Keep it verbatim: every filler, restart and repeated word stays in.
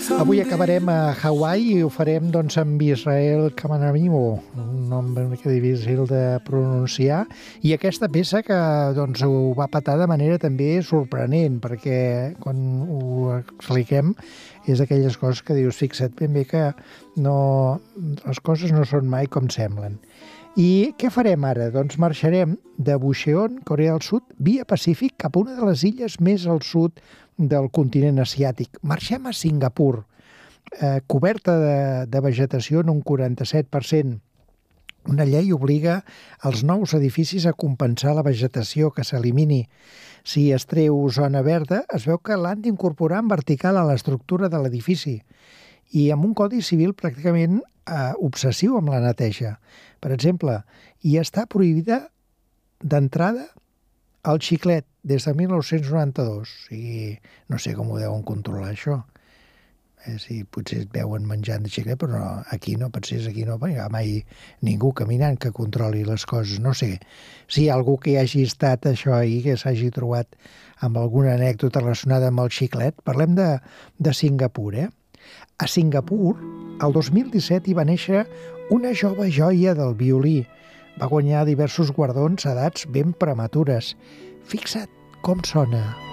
Avui acabarem a Hawaii i ho farem doncs, amb Israel Kamanamimo, un nom una mica difícil de pronunciar, i aquesta peça que doncs, ho va patar de manera també sorprenent, perquè quan ho expliquem és d'aquelles coses que dius, fixa't ben bé que no, les coses no són mai com semblen. I què farem ara? Doncs marxarem de Bucheon, Corea del Sud, via Pacífic, cap a una de les illes més al sud del continent asiàtic. Marxem a Singapur, eh, coberta de, de vegetació en un quaranta-set per cent. Una llei obliga els nous edificis a compensar la vegetació que s'elimini. Si es treu zona verda, es veu que l'han d'incorporar en vertical a l'estructura de l'edifici i amb un codi civil pràcticament eh, obsessiu amb la neteja. Per exemple, hi està prohibida d'entrada el xiclet des de mil nou-cents noranta-dos. O sigui, no sé com ho deuen controlar, això. Eh, si potser et veuen menjant de xiclet, però no, aquí no, potser aquí no, hi ha mai ningú caminant que controli les coses. No sé si hi ha algú que hi hagi estat això ahir, que s'hagi trobat amb alguna anècdota relacionada amb el xiclet. Parlem de, de Singapur, eh? A Singapur, el dos mil disset, hi va néixer una jove joia del violí. Va guanyar diversos guardons a edats ben prematures. Fixa't com sona.